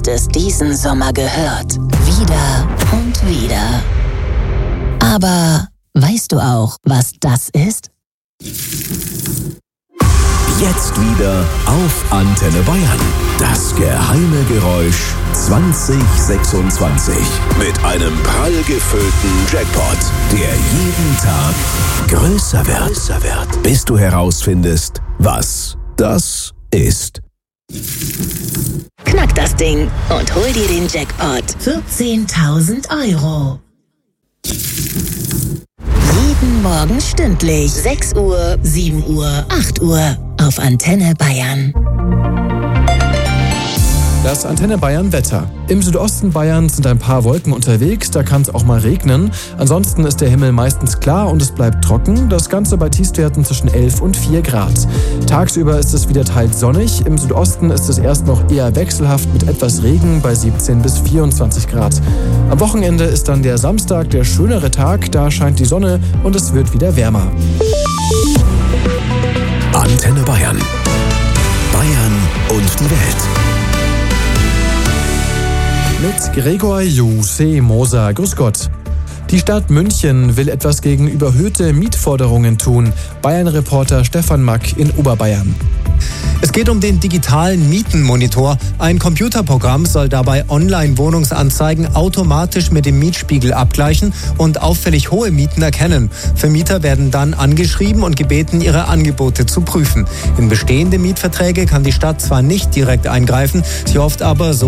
hast es diesen Sommer gehört. Wieder und wieder. Aber weißt du auch, was das ist? Jetzt wieder auf Antenne Bayern. Das geheime Geräusch 2026. Mit einem prall gefüllten Jackpot, der jeden Tag größer wird. Bis du herausfindest, was das ist. Knack das Ding und hol dir den Jackpot. 14.000 €. Jeden Morgen stündlich. 6 Uhr, 7 Uhr, 8 Uhr. Auf Antenne Bayern. Das Antenne Bayern Wetter. Im Südosten Bayerns sind ein paar Wolken unterwegs, da kann es auch mal regnen. Ansonsten ist der Himmel meistens klar und es bleibt trocken. Das Ganze bei Tiefstwerten zwischen 11 und 4 Grad. Tagsüber ist es wieder teils sonnig. Im Südosten ist es erst noch eher wechselhaft mit etwas Regen bei 17 bis 24 Grad. Am Wochenende ist dann der Samstag der schönere Tag. Da scheint die Sonne und es wird wieder wärmer. Antenne Bayern. Bayern und die Welt. Mit Gregor Jussi Moser. Grüß Gott. Die Stadt München will etwas gegen überhöhte Mietforderungen tun. Bayern-Reporter Stefan Mack in Oberbayern. Es geht um den digitalen Mietenmonitor. Ein Computerprogramm soll dabei Online-Wohnungsanzeigen automatisch mit dem Mietspiegel abgleichen und auffällig hohe Mieten erkennen. Vermieter werden dann angeschrieben und gebeten, ihre Angebote zu prüfen. In bestehende Mietverträge kann die Stadt zwar nicht direkt eingreifen, sie hofft aber, so